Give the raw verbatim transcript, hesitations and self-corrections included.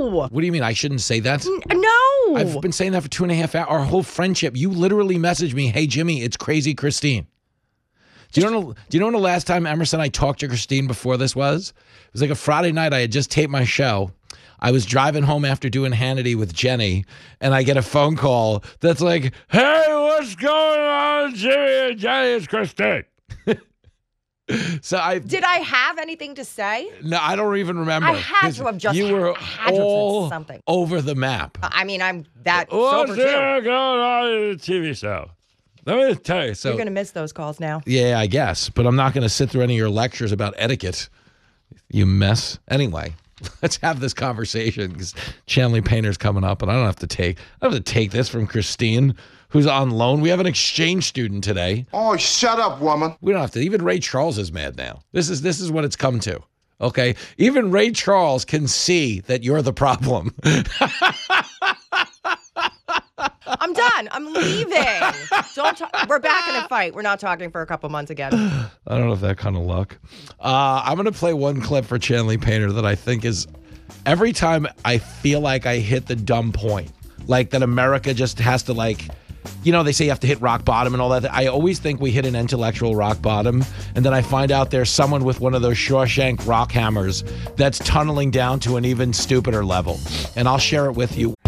What do you mean? I shouldn't say that? N- no. I've been saying that for two and a half hours. Our whole friendship. You literally messaged me, hey, Jimmy, it's crazy Christine. Do you know? Do you know when the last time Emerson I talked to Christine before this was? It was like a Friday night. I had just taped my show. I was driving home after doing Hannity with Jenny, and I get a phone call that's like, "Hey, what's going on, Jimmy and Jenny? It's Christine." So I did I have anything to say? No, I don't even remember. I had to have just you were had all to have said something over the map. I mean, I'm that what's sober too. going on in the T V show? Let me tell you. So you're gonna miss those calls now. Yeah, I guess, but I'm not gonna sit through any of your lectures about etiquette. You mess. Anyway. Let's have this conversation because Chanley Painter's coming up, and I don't have to take I don't have to take this from Christine, who's on loan. We have an exchange student today. Oh, shut up, woman. We don't have to. Even Ray Charles is mad now. This is this is what it's come to. Okay, even Ray Charles can see that you're the problem. I'm done. I'm leaving. Don't. Ta- We're back in a fight. We're not talking for a couple months again. I don't have that kind of luck. Uh, I'm going to play one clip for Chanley Painter that I think is every time I feel like I hit the dumb point, like that America just has to like, you know, they say you have to hit rock bottom and all that. I always think we hit an intellectual rock bottom, and then I find out there's someone with one of those Shawshank rock hammers that's tunneling down to an even stupider level, and I'll share it with you.